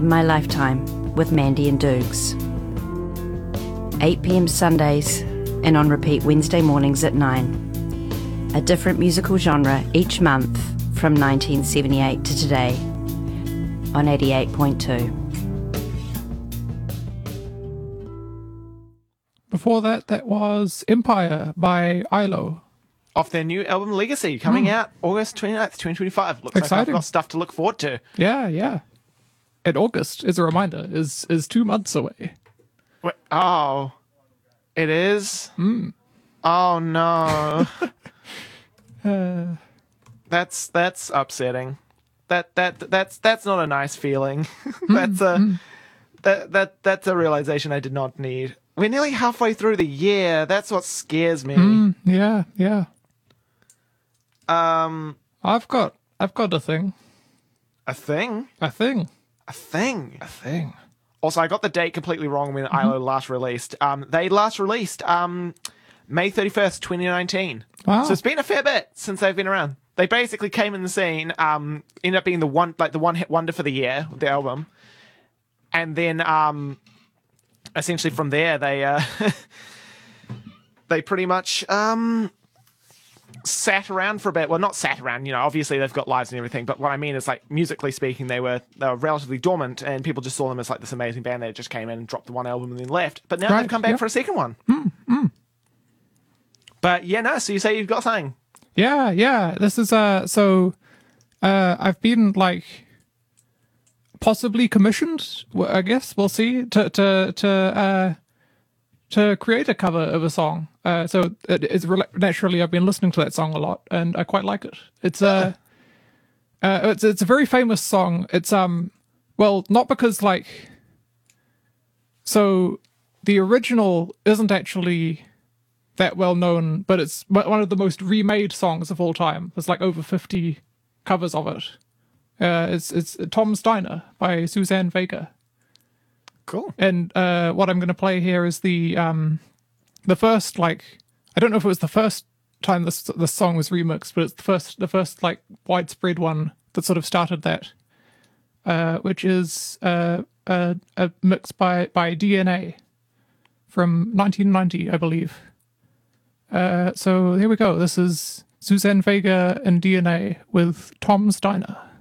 In My Lifetime with Mandy and Dukes. 8 p.m. Sundays and on repeat Wednesday mornings at 9. A different musical genre each month from 1978 to today on 88.2. Before that was Empire by ILO. Off their new album Legacy, coming out August 29th, 2025. Looks Exciting. like I've got stuff to look forward to. Yeah. And August, as a reminder, is 2 months away. Wait, oh, it is? Oh, no. That's upsetting. That's not a nice feeling. That's a realization I did not need. We're nearly halfway through the year. That's what scares me. Yeah. I've got a thing. A thing? A thing. A thing. Also, I got the date completely wrong when ILO last released. They last released May 31st, 2019. Wow. So it's been a fair bit since they've been around. They basically came in the scene, ended up being the one-hit wonder for the year with the album. And then essentially from there, they pretty much sat around for a bit. Well, not sat around, obviously they've got lives and everything, but what I mean is, like, musically speaking, they were relatively dormant, and people just saw them as like this amazing band that just ccame in and dropped the one album and then left. But now they've come back for a second one. But so you say you've got something. Yeah. This is I've been like possibly commissioned, I guess we'll see, to create a cover of a song. So it's naturally I've been listening to that song a lot, and I quite like it. It's a very famous song. It's not because so the original isn't actually that well known, but it's one of the most remade songs of all time. There's like over 50 covers of it. It's Tom's Diner by Suzanne Vega. Cool. And what I'm going to play here is the first, I don't know if it was the first time this song was remixed, but it's the first widespread one that sort of started that, which is a mix by DNA from 1990, I believe. So here we go. This is Suzanne Vega and DNA with Tom's Diner.